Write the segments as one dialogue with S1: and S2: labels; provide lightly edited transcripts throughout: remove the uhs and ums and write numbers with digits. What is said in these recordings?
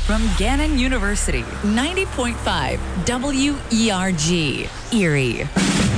S1: from Gannon University, 90.5 WERG, Erie.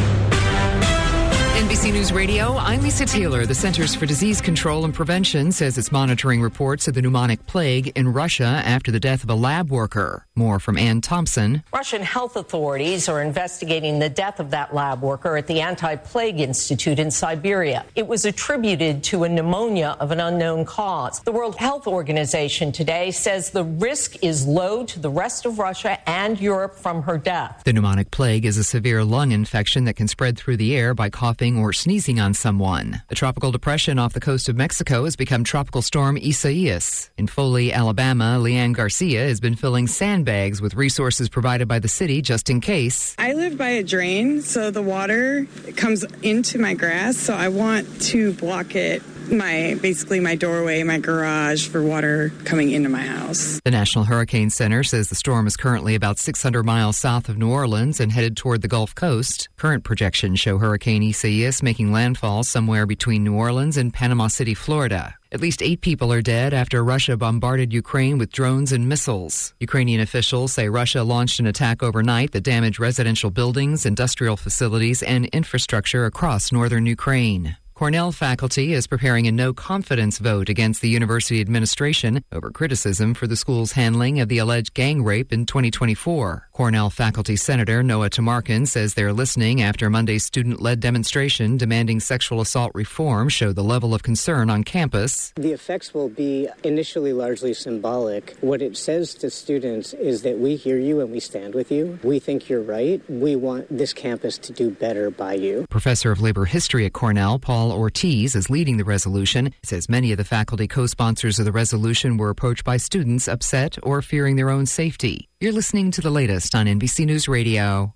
S2: NBC News Radio, I'm Lisa Taylor. The Centers for Disease Control and Prevention says it's monitoring reports of the pneumonic plague in Russia after the death of a lab worker. More from Ann Thompson.
S3: Russian health authorities are investigating the death of that lab worker at the Anti-Plague Institute in Siberia. It was attributed to a pneumonia of an unknown cause. The World Health Organization today says the risk is low to the rest of Russia and Europe from her death.
S2: The pneumonic plague is a severe lung infection that can spread through the air by coughing or sneezing on someone. A tropical depression off the coast of Mexico has become Tropical Storm Isaias. In Foley, Alabama, Leanne Garcia has been filling sandbags with resources provided by the city just in case.
S4: I live by a drain, so the water comes into my grass, so I want to block it. Basically my doorway, my garage for water coming into my house.
S2: The National Hurricane Center says the storm is currently about 600 miles south of New Orleans and headed toward the Gulf Coast. Current projections show Hurricane Isaias making landfall somewhere between New Orleans and Panama City, Florida. At least 8 people are dead after Russia bombarded Ukraine with drones and missiles. Ukrainian officials say Russia launched an attack overnight that damaged residential buildings, industrial facilities, and infrastructure across northern Ukraine. Cornell faculty is preparing a no-confidence vote against the university administration over criticism for the school's handling of the alleged gang rape in 2024. Cornell faculty senator Noah Tamarkin says they're listening after Monday's student-led demonstration demanding sexual assault reform showed the level of concern on campus.
S5: The effects will be initially largely symbolic. What it says to students is that we hear you and we stand with you. We think you're right. We want this campus to do better by you.
S2: Professor of labor history at Cornell, Paul Ortiz, is leading the resolution. He says many of the faculty co-sponsors of the resolution were approached by students upset or fearing their own safety. You're listening to the latest on NBC News Radio.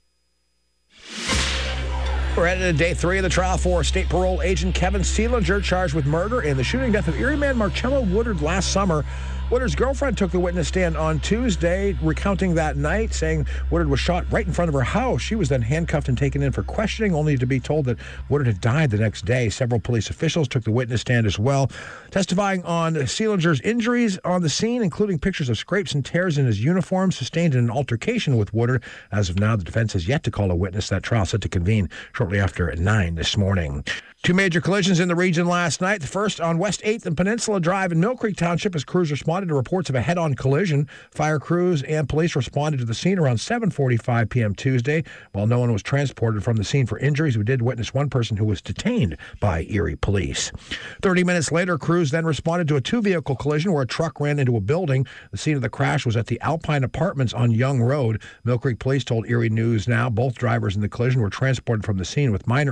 S6: We're headed to day 3 of the trial for state parole agent Kevin Seelinger, charged with murder in the shooting death of Erie man Marcello Woodard last summer. Woodard's girlfriend took the witness stand on Tuesday, recounting that night, saying Woodard was shot right in front of her house. She was then handcuffed and taken in for questioning, only to be told that Woodard had died the next day. Several police officials took the witness stand as well, testifying on Seelinger's injuries on the scene, including pictures of scrapes and tears in his uniform sustained in an altercation with Woodard. As of now, the defense has yet to call a witness. That trial set to convene shortly after 9 this morning. 2 major collisions in the region last night. The first on West 8th and Peninsula Drive in Mill Creek Township as crews responded to reports of a head-on collision. Fire crews and police responded to the scene around 7:45 p.m. Tuesday. While no one was transported from the scene for injuries, we did witness one person who was detained by Erie police. 30 minutes later, crews then responded to a 2-vehicle collision where a truck ran into a building. The scene of the crash was at the Alpine Apartments on Young Road. Mill Creek police told Erie News Now both drivers in the collision were transported from the scene with minor